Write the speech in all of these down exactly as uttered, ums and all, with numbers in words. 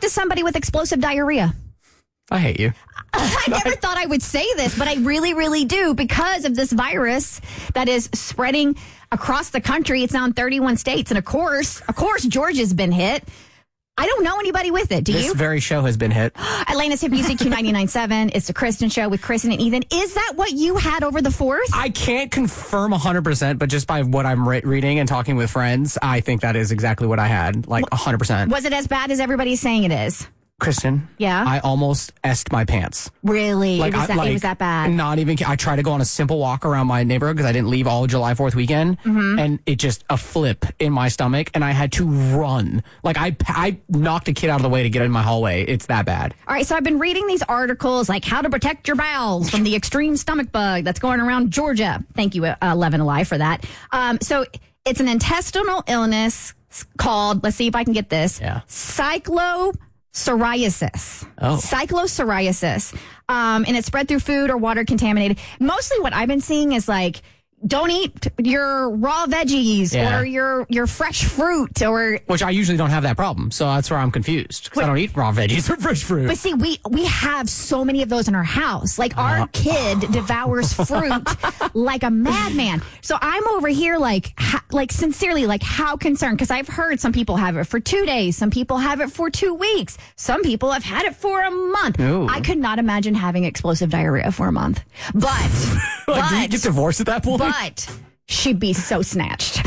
to somebody with explosive diarrhea. I hate you. I never thought I would say this, but I really, really do because of this virus that is spreading across the country. It's now in thirty-one states. And of course, of course, Georgia's been hit. I don't know anybody with it. Do this you? This very show has been hit. Atlanta's Hit Music Q ninety-nine point seven. It's the Kristen Show with Kristen and Ethan. Is that what you had over the fourth? I can't confirm one hundred percent, but just by what I'm re- reading and talking with friends, I think that is exactly what I had. Like one hundred percent. Was it as bad as everybody's saying it is? Kristen, yeah, I almost essed my pants. Really? Like, it, was I, that, like, it was that bad? Not even. I tried to go on a simple walk around my neighborhood because I didn't leave all July fourth weekend, mm-hmm. and it just a flip in my stomach, and I had to run. Like I, I knocked a kid out of the way to get in my hallway. It's that bad. All right, so I've been reading these articles like how to protect your bowels from the extreme stomach bug that's going around Georgia. Thank you, uh, Eleven Alive, for that. Um, so it's an intestinal illness called. Let's see if I can get this. Yeah. Cyclo. Psoriasis. Oh. Cyclopsoriasis. Um, and it's spread through food or water contaminated. Mostly what I've been seeing is like, don't eat your raw veggies yeah. or your, your fresh fruit or... Which I usually don't have that problem. So that's where I'm confused. Because I don't eat raw veggies or fresh fruit. But see, we, we have so many of those in our house. Like our uh, kid devours fruit like a madman. So I'm over here like, ha, like sincerely, like how concerned? Because I've heard some people have it for two days. Some people have it for two weeks. Some people have had it for a month. Ooh. I could not imagine having explosive diarrhea for a month. But... like, but do you get divorced at that point? But she'd be so snatched.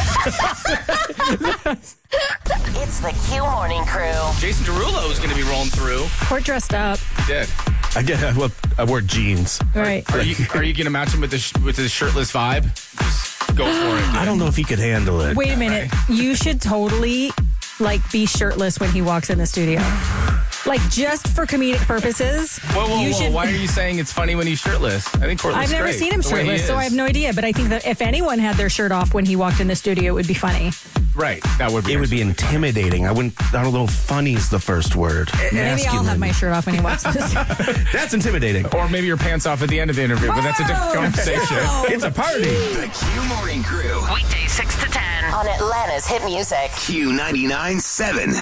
It's the Q Morning Crew. Jason Derulo is going to be rolling through. We're dressed up. He did. I get. I, look, I wear jeans. Right. Are you Are you going to match him with the sh- with his shirtless vibe? Just go for it. Dude. I don't know if he could handle it. Wait a minute. You should totally like be shirtless when he walks in the studio. Like, just for comedic purposes. Whoa, whoa, you whoa. should... Why are you saying it's funny when he's shirtless? I think Courtney's I've never great, seen him the way he shirtless, so is. I have no idea. But I think that if anyone had their shirt off when he walked in the studio, it would be funny. Right. That would be. It would be intimidating. I wouldn't. I don't know if funny's the first word. Maybe Masculine. I'll have my shirt off when he walks in the studio. That's intimidating. Or maybe your pants off at the end of the interview, but that's a different conversation. It's a party. The Q Morning Crew. Weekdays six to ten on Atlanta's Hit Music. Q ninety-nine point seven.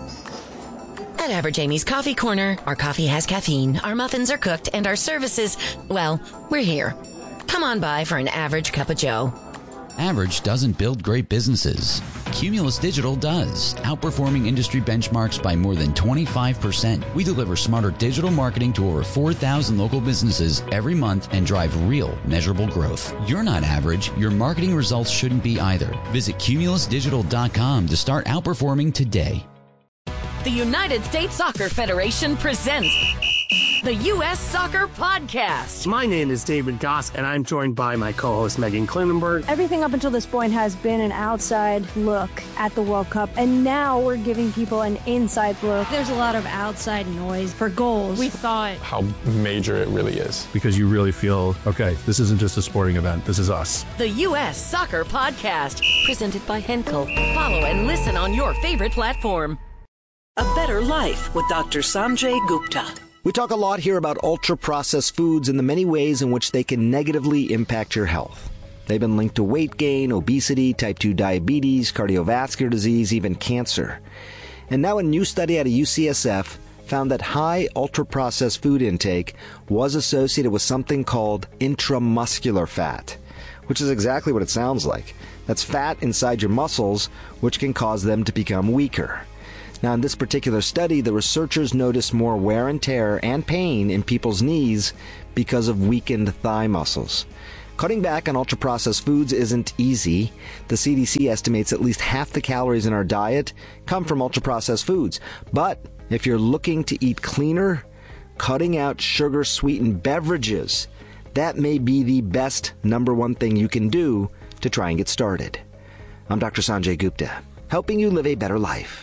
At Average Amy's Coffee Corner, our coffee has caffeine, our muffins are cooked, and our services, well, we're here. Come on by for an average cup of joe. Average doesn't build great businesses. Cumulus Digital does, outperforming industry benchmarks by more than twenty-five percent. We deliver smarter digital marketing to over four thousand local businesses every month and drive real, measurable growth. You're not average. Your marketing results shouldn't be either. Visit cumulus digital dot com to start outperforming today. The United States Soccer Federation presents the U S Soccer Podcast. My name is David Goss, and I'm joined by my co-host Megan Klinenberg. Everything up until this point has been an outside look at the World Cup, and now we're giving people an inside look. There's a lot of outside noise for goals. We thought how major it really is. Because you really feel, okay, this isn't just a sporting event, this is us. The U S Soccer Podcast, presented by Henkel. Follow and listen on your favorite platform. A Better Life with Doctor Sanjay Gupta. We talk a lot here about ultra-processed foods and the many ways in which they can negatively impact your health. They've been linked to weight gain, obesity, type two diabetes, cardiovascular disease, even cancer. And now a new study out of U C S F found that high ultra-processed food intake was associated with something called intramuscular fat, which is exactly what it sounds like. That's fat inside your muscles, which can cause them to become weaker. Now, in this particular study, the researchers noticed more wear and tear and pain in people's knees because of weakened thigh muscles. Cutting back on ultra-processed foods isn't easy. The C D C estimates at least half the calories in our diet come from ultra-processed foods. But if you're looking to eat cleaner, cutting out sugar-sweetened beverages, that may be the best number one thing you can do to try and get started. I'm Doctor Sanjay Gupta, helping you live a better life.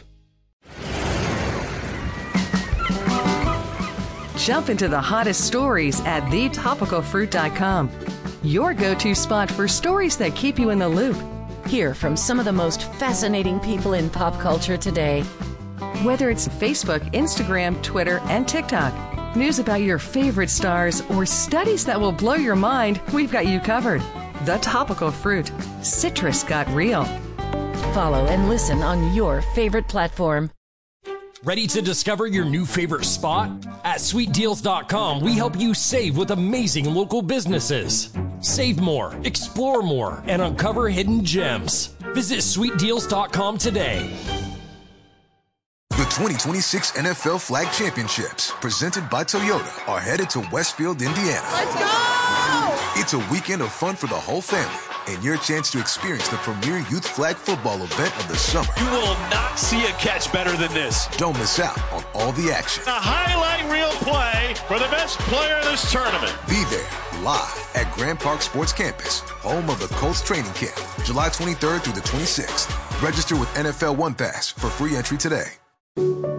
Jump into the hottest stories at the topical fruit dot com. Your go-to spot for stories that keep you in the loop. Hear from some of the most fascinating people in pop culture today. Whether it's Facebook, Instagram, Twitter, and TikTok, news about your favorite stars, or studies that will blow your mind, we've got you covered. The Topical Fruit. Citrus got real. Follow and listen on your favorite platform. Ready to discover your new favorite spot? At sweet deals dot com, we help you save with amazing local businesses. Save more, explore more, and uncover hidden gems. Visit sweet deals dot com today. The twenty twenty-six N F L Flag Championships, presented by Toyota, are headed to Westfield, Indiana. Let's go! It's a weekend of fun for the whole family and your chance to experience the premier youth flag football event of the summer. You will not see a catch better than this. Don't miss out on all the action. A highlight reel play for the best player in this tournament. Be there live at Grand Park Sports Campus, home of the Colts training camp, July twenty-third through the twenty-sixth. Register with N F L One Pass for free entry today.